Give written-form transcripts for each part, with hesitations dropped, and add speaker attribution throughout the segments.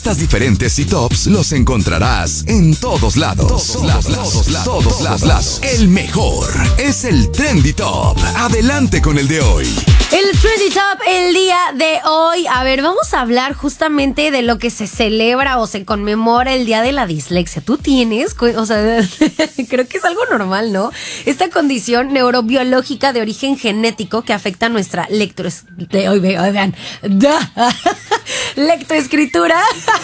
Speaker 1: artistas diferentes y tops los encontrarás en todos lados. Todos lados. El mejor es el Trendy Top. Adelante con el de hoy.
Speaker 2: El Trendy Top el día de hoy. A ver, vamos a hablar justamente de lo que se celebra o se conmemora el Día de la Dislexia. ¿Tú tienes? O sea, creo que es algo normal, ¿no? Esta condición neurobiológica de origen genético que afecta nuestra lectoescritura.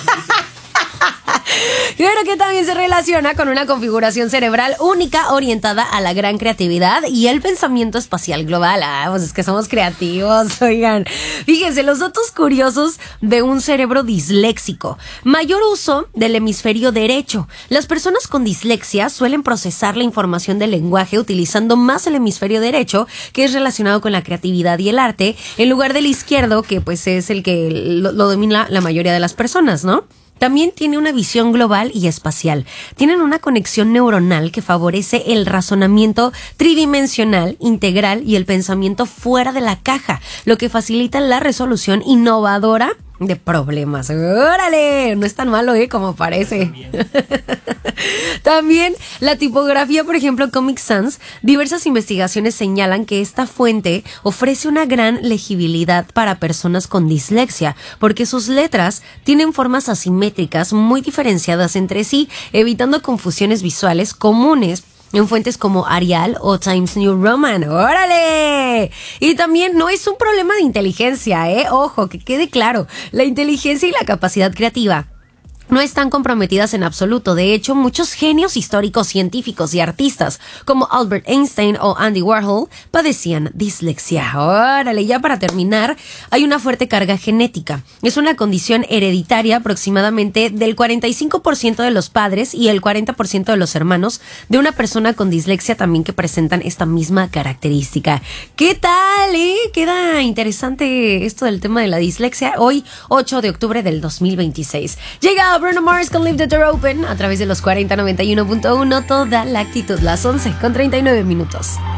Speaker 2: Claro que también se relaciona con una configuración cerebral única orientada a la gran creatividad y el pensamiento espacial global. Pues es que somos creativos, oigan. Fíjense, los datos curiosos de un cerebro disléxico. Mayor uso del hemisferio derecho. Las personas con dislexia suelen procesar la información del lenguaje utilizando más el hemisferio derecho, que es relacionado con la creatividad y el arte, en lugar del izquierdo, que pues es el que lo domina la mayoría de las personas, ¿no? También tiene una visión global y espacial. Tienen una conexión neuronal que favorece el razonamiento tridimensional, integral y el pensamiento fuera de la caja, lo que facilita la resolución innovadora de problemas. ¡Órale! No es tan malo, como parece. También la tipografía, por ejemplo, Comic Sans, diversas investigaciones señalan que esta fuente ofrece una gran legibilidad para personas con dislexia, porque sus letras tienen formas asimétricas muy diferenciadas entre sí, evitando confusiones visuales comunes en fuentes como Arial o Times New Roman. ¡Órale! Y también no es un problema de inteligencia, Ojo, que quede claro. La inteligencia y la capacidad creativa no están comprometidas en absoluto. De hecho, muchos genios históricos, científicos y artistas, como Albert Einstein o Andy Warhol, padecían dislexia. Órale, ya para terminar, hay una fuerte carga genética. Es una condición hereditaria aproximadamente del 45% de los padres y el 40% de los hermanos de una persona con dislexia también que presentan esta misma característica. ¿Qué tal, Queda interesante esto del tema de la dislexia. Hoy, 8 de octubre del 2026. Llega Bruno Mars con Leave the Door Open a través de los 4091.1. Toda la actitud, las 11:39 minutos.